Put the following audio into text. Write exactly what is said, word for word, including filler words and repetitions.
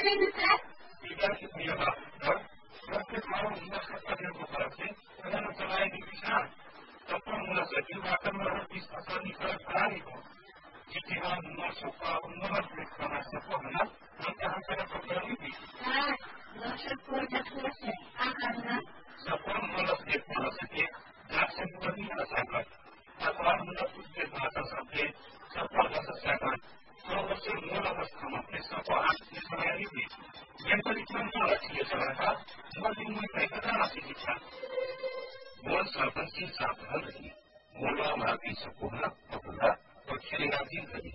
Tidak punya dokter, dokter mau mengatakan yang berarti karena selain bisa, dokter merasa juga akan merupakan asal nikah itu. Jika masuk ke mengerti karena sekolah, nanti akan terjadi. Ah, masuk ke dalam karena sekolah malas di sakit, dan sebenarnya masalah. Sekolah mendapat di mata sakit, sekolah kesehatan. Kalau semua bersama sekolah Israel ini, yang paling penting adalah semakin mereka nasi kita. Buat sahabat sih sahabat lagi, mula lagi sekolah, sekolah, berkiri lagi lagi.